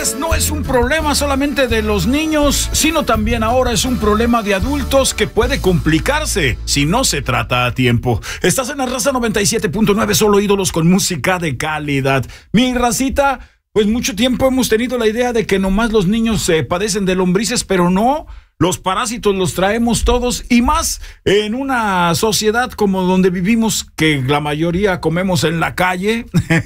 diabetes no es un problema solamente de los niños, sino también ahora es un problema de adultos que puede complicarse si no se trata a tiempo. Estás en la Raza 97.9, solo ídolos con música de calidad. Mi racita, pues mucho tiempo hemos tenido la idea de que nomás los niños padecen de lombrices, pero no. Los parásitos los traemos todos, y más en una sociedad como donde vivimos, que la mayoría comemos en la calle.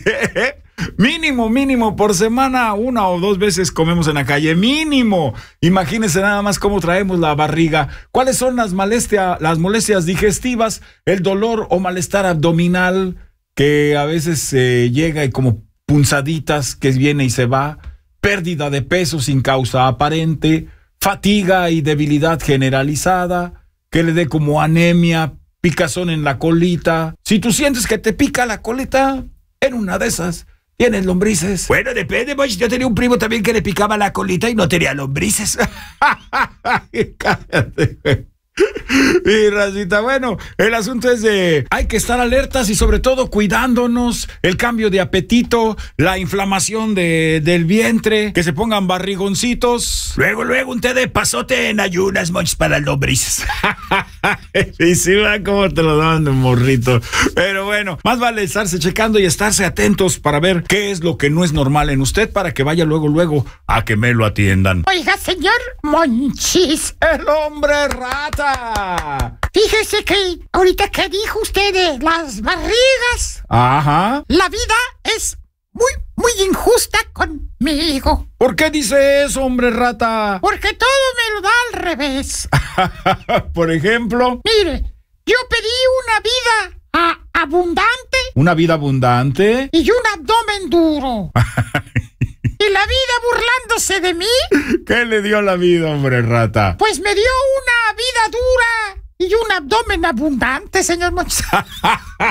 Mínimo por semana 1 o 2 veces comemos en la calle, mínimo. Imagínense nada más cómo traemos la barriga. ¿Cuáles son las molestias digestivas? El dolor o malestar abdominal, que a veces llega y como punzaditas, que viene y se va. Pérdida de peso sin causa aparente. Fatiga y debilidad generalizada, que le dé como anemia, picazón en la colita. Si tú sientes que te pica la colita, en una de esas tienes lombrices. Bueno, depende, pues. Yo tenía un primo también que le picaba la colita y no tenía lombrices. Cállate, güey. Y racita, bueno, el asunto es de hay que estar alertas y sobre todo cuidándonos, el cambio de apetito, la inflamación del vientre, que se pongan barrigoncitos. Luego un té de pasote en ayunas, monchis, para las lombrices. Y sí, va como te lo daban de morrito. Pero bueno, más vale estarse checando y estarse atentos para ver qué es lo que no es normal en usted, para que vaya luego a que me lo atiendan. Oiga, señor Monchis, el hombre rata. Fíjese que ahorita que dijo usted de las barrigas, ajá, la vida es muy injusta conmigo. ¿Por qué dice eso, hombre rata? Porque todo me lo da al revés. Por ejemplo, mire, yo pedí una vida abundante. ¿Una vida abundante? Y un abdomen duro. ¿Y la vida burlándose de mí? ¿Qué le dio la vida, hombre rata? Pues me dio una vida dura y un abdomen abundante, señor Monchis.